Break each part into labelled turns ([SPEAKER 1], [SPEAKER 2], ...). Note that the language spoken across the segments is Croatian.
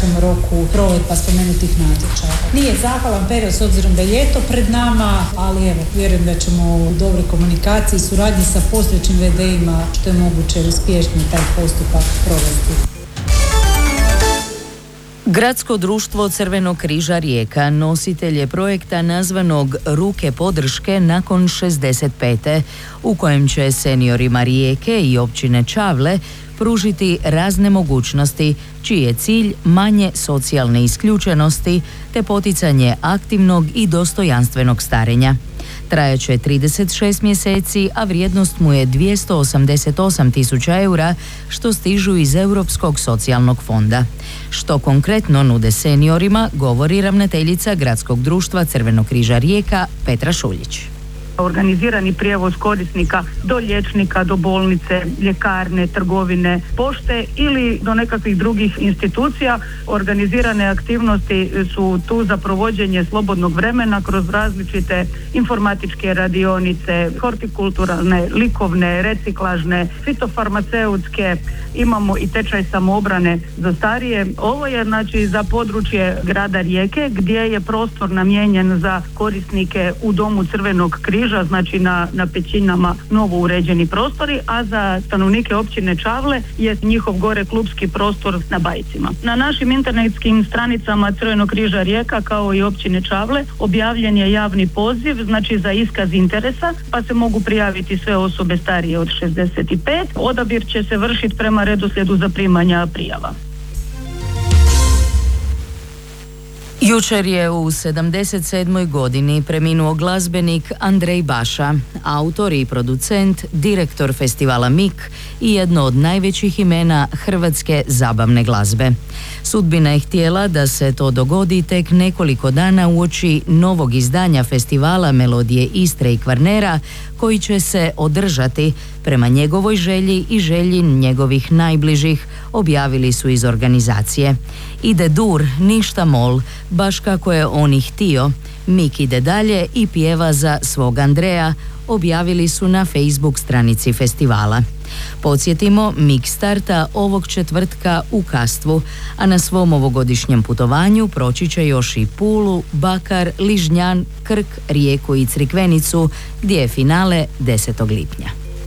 [SPEAKER 1] kraćem roku provedba spomenutih natječaja. Nije zahvalan period s obzirom da je ljeto pred nama, ali evo, vjerujem da ćemo u dobroj komunikaciji i suradnji sa postojećim VD-ima što je moguće uspješnije taj postupak provesti.
[SPEAKER 2] Gradsko društvo Crvenog križa Rijeka nositelj je projekta nazvanog Ruke podrške nakon 65. u kojem će seniorima Rijeke i općine Čavle pružiti razne mogućnosti, čiji je cilj manje socijalne isključenosti te poticanje aktivnog i dostojanstvenog starenja. Trajaće 36 mjeseci, a vrijednost mu je 288.000 eura, što stižu iz Europskog socijalnog fonda. Što konkretno nude seniorima, govori ravnateljica Gradskog društva Crvenog križa Rijeka Petra Šuljić.
[SPEAKER 3] Organizirani prijevoz korisnika do liječnika, do bolnice, ljekarne, trgovine, pošte ili do nekakvih drugih institucija. Organizirane aktivnosti su tu za provođenje slobodnog vremena kroz različite informatičke radionice, hortikulturalne, likovne, reciklažne, fitofarmaceutske, imamo i tečaj samoobrane za starije. Ovo je znači za područje grada Rijeke gdje je prostor namijenjen za korisnike u domu Crvenog križa, znači na Pećinama novo uređeni prostori, a za stanovnike općine Čavle je njihov gore klupski prostor na Bajcima. Na našim internetskim stranicama Crvenog križa Rijeka kao i općine Čavle objavljen je javni poziv, znači za iskaz interesa, pa se mogu prijaviti sve osobe starije od 65. Odabir će se vršiti prema redoslijedu zaprimanja prijava.
[SPEAKER 2] Jučer je u 77. godini preminuo glazbenik Andrej Baša, autor i producent, direktor festivala MIK i jedno od najvećih imena hrvatske zabavne glazbe. Sudbina je htjela da se to dogodi tek nekoliko dana uoči novog izdanja festivala Melodije Istre i Kvarnera, koji će se održati prema njegovoj želji i želji njegovih najbližih, objavili su iz organizacije. Ide dur, ništa mol, baš kako je on i htio. Mik ide dalje i pjeva za svog Andreja, objavili su na Facebook stranici festivala. Podsjetimo, Mik starta ovog četvrtka u Kastvu, a na svom ovogodišnjem putovanju proći će još i Pulu, Bakar, Ližnjan, Krk, Rijeku i Crikvenicu, gdje je finale 10. lipnja.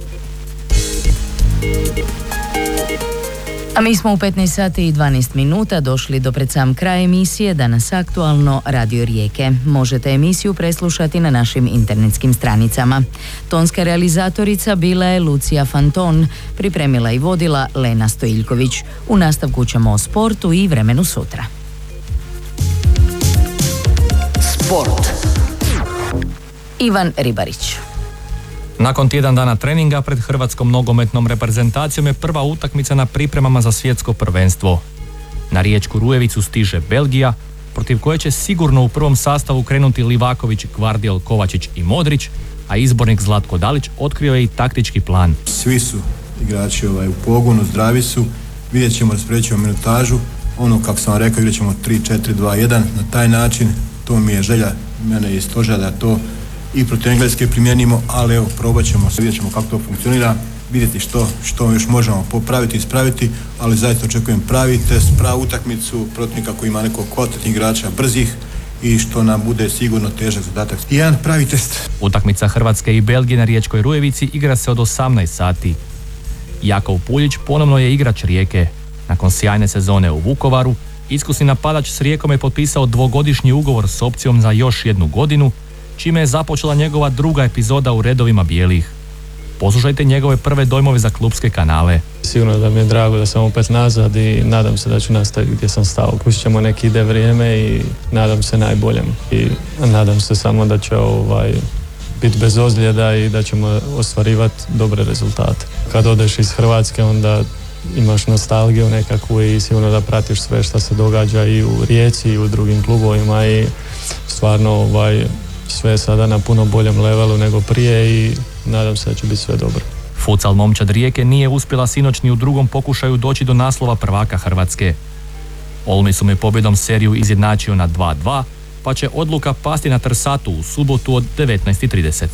[SPEAKER 2] A mi smo u 15 sati i 12 minuta došli do pred sam kraj emisije Danas aktualno Radio Rijeke. Možete emisiju preslušati na našim internetskim stranicama. Tonska realizatorica bila je Lucija Fanton, pripremila i vodila Lena Stojiljković. U nastavku ćemo o sportu i vremenu sutra. Sport. Ivan Ribarić.
[SPEAKER 4] Nakon tjedan dana treninga pred hrvatskom nogometnom reprezentacijom je prva utakmica na pripremama za svjetsko prvenstvo. Na riječku Rujevicu stiže Belgija, protiv koje će sigurno u prvom sastavu krenuti Livaković, Gvardiol, Kovačić i Modrić, a izbornik Zlatko Dalić otkrio je i taktički plan.
[SPEAKER 5] Svi su igrači u pogonu, zdravi su, vidjet ćemo, rasporedit ćemo minutažu, kako sam vam rekao, igrat ćemo 3-4-2-1, na taj način, to mi je želja mene i stožera da to i protiv Engleske primijenimo, ali evo, probat ćemo, vidjet ćemo kako to funkcionira, vidjeti što još možemo popraviti, ispraviti, ali zaista očekujem pravi test, pravu utakmicu protivnika koji ima nekog kvalitetnih igrača, brzih i što nam bude sigurno težak zadatak. I jedan pravi test.
[SPEAKER 4] Utakmica Hrvatske i Belgije na riječkoj Rujevici igra se od 18 sati. Jakov Puljić ponovno je igrač Rijeke. Nakon sjajne sezone u Vukovaru, iskusni napadač s Rijekom je potpisao 2-godišnji ugovor s opcijom za još 1 godinu, čime je započela njegova druga epizoda u redovima bijelih. Poslušajte njegove prve dojmove za klupske kanale.
[SPEAKER 6] Sigurno da mi je drago da sam opet nazad i nadam se da ću nastaviti gdje sam stao. Pustit ćemo neki ide vrijeme i nadam se najboljem. I nadam se samo da će biti bez ozljeda i da ćemo ostvarivati dobre rezultate. Kad odeš iz Hrvatske onda imaš nostalgiju nekakvu i sigurno da pratiš sve što se događa i u Rijeci i u drugim klubovima i stvarno sve je sada na puno boljem levelu nego prije i nadam se da će biti sve dobro.
[SPEAKER 4] Futsal momčad Rijeke nije uspjela sinoć ni u drugom pokušaju doći do naslova prvaka Hrvatske. Olmi su me pobjedom seriju izjednačio na 2-2, pa će odluka pasti na Trsatu u subotu od 19:30.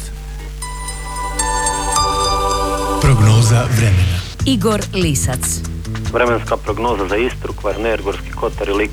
[SPEAKER 7] Prognoza vremena.
[SPEAKER 2] Igor Lisac.
[SPEAKER 8] Vremenska prognoza za Istru, Kvarner, Gorski Kotar i Liku